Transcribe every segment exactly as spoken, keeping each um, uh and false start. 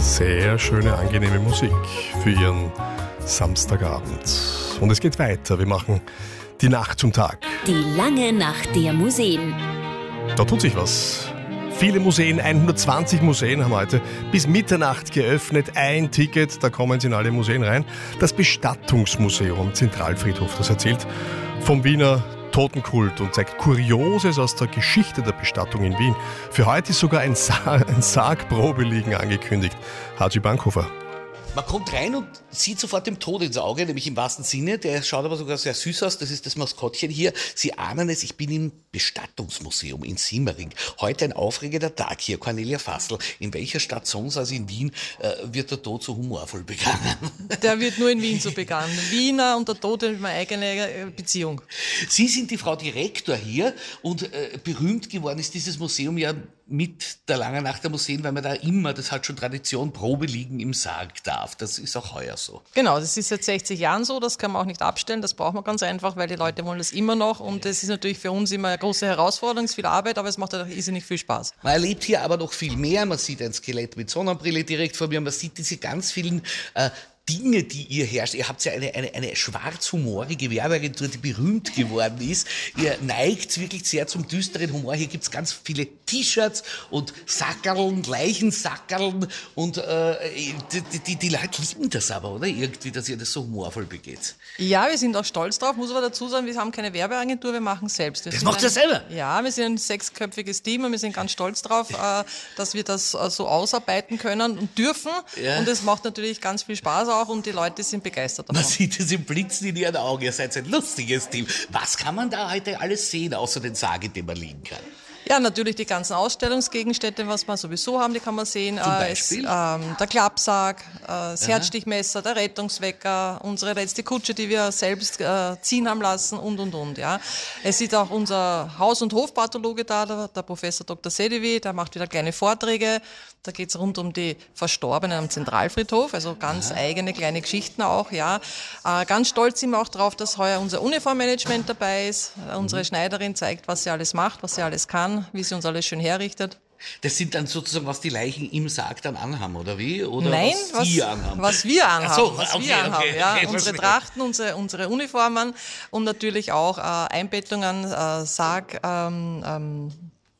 Sehr schöne, angenehme Musik für Ihren Samstagabend. Und es geht weiter. Wir machen die Nacht zum Tag. Die lange Nacht der Museen. Da tut sich was. Viele Museen, hundertzwanzig Museen haben heute bis Mitternacht geöffnet. Ein Ticket, da kommen Sie in alle Museen rein. Das Bestattungsmuseum Zentralfriedhof, das erzählt vom Wiener Totenkult und zeigt Kurioses aus der Geschichte der Bestattung in Wien. Für heute ist sogar ein, Sa- ein Sargprobeliegen angekündigt. Haji Bankhofer. Man kommt rein und sieht sofort dem Tod ins Auge, nämlich im wahrsten Sinne. Der schaut aber sogar sehr süß aus. Das ist das Maskottchen hier. Sie ahnen es, ich bin im Bestattungsmuseum in Simmering. Heute ein aufregender Tag hier. Cornelia Fassel. In welcher Stadt sonst als in Wien äh, wird der Tod so humorvoll begangen? Der wird nur in Wien so begangen. Wiener und der Tod haben eine eigene Beziehung. Sie sind die Frau Direktor hier und äh, berühmt geworden ist dieses Museum ja mit der langen Nacht der Museen, weil man da immer, das hat schon Tradition, Probe liegen im Sarg darf. Das ist auch heuer so. Genau, das ist seit sechzig Jahren so, das kann man auch nicht abstellen, das braucht man ganz einfach, weil die Leute wollen das immer noch und das ist natürlich für uns immer eine große Herausforderung, es ist viel Arbeit, aber es macht auch irrsinnig viel Spaß. Man erlebt hier aber noch viel mehr, man sieht ein Skelett mit Sonnenbrille direkt vor mir, man sieht diese ganz vielen äh, Dinge, die ihr herrscht. Ihr habt ja eine, eine, eine schwarzhumorige Werbeagentur, die berühmt geworden ist. Ihr neigt wirklich sehr zum düsteren Humor. Hier gibt's ganz viele T-Shirts und Sackerln, Leichensackerln und äh, die, die, die Leute lieben das aber, oder? Irgendwie, dass ihr das so humorvoll begeht. Ja, wir sind auch stolz drauf, muss aber dazu sagen, wir haben keine Werbeagentur, wir machen es selbst. Wir das macht ihr selber? Ja, wir sind ein sechsköpfiges Team und wir sind ganz stolz drauf, äh, dass wir das äh, so ausarbeiten können und dürfen. Ja. Und es macht natürlich ganz viel Spaß auch und die Leute sind begeistert davon. Man sieht es im Blitzen in ihren Augen. Ihr seid ein lustiges Team. Was kann man da heute alles sehen, außer den Sarg, in dem man liegen kann? Ja, natürlich die ganzen Ausstellungsgegenstände, was wir sowieso haben, die kann man sehen. Zum Äh, Beispiel? Es, ähm, der Klappsarg, äh, das Herzstichmesser, der Rettungswecker, unsere letzte Kutsche, die wir selbst äh, ziehen haben lassen und, und, und. Ja. Es ist auch unser Haus- und Hofpathologe da, der, der Professor Doktor Sedevi, der macht wieder kleine Vorträge. Da geht's rund um die Verstorbenen am Zentralfriedhof, also ganz Aha. eigene kleine Geschichten auch. Ja. Äh, ganz stolz sind wir auch drauf, dass heuer unser Uniformmanagement dabei ist. Äh, unsere Schneiderin zeigt, was sie alles macht, was sie alles kann, wie sie uns alles schön herrichtet. Das sind dann sozusagen, was die Leichen im Sarg dann anhaben, oder wie? Oder Nein, was, was, Sie anhaben? was wir anhaben. Ach so, was okay, wir okay, anhaben, okay, ja. okay, Unsere Trachten, unsere, unsere Uniformen und natürlich auch äh, Einbettungen, äh, Sarg, ähm, ähm,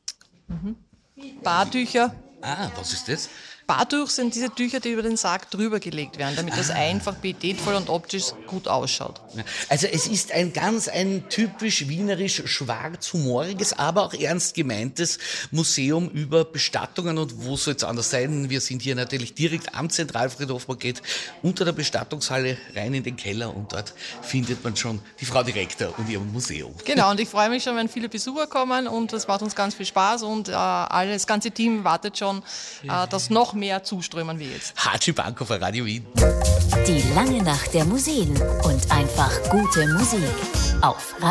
mhm. Badtücher. Ah, was ist das? Badtuch sind diese Tücher, die über den Sarg drüber gelegt werden, damit das einfach pietätvoll und optisch gut ausschaut. Also es ist ein ganz ein typisch wienerisch schwarzhumoriges, aber auch ernst gemeintes Museum über Bestattungen. Und wo soll es anders sein? Wir sind hier natürlich direkt am Zentralfriedhof. Man geht unter der Bestattungshalle rein in den Keller und dort findet man schon die Frau Direktor und ihr Museum. Genau, und ich freue mich schon, wenn viele Besucher kommen und das macht uns ganz viel Spaß und äh, alles, das ganze Team wartet schon, äh, dass noch mehr zuströmen wie jetzt. Haji Bankhofer, Radio Wien. Die lange Nacht der Museen und einfach gute Musik auf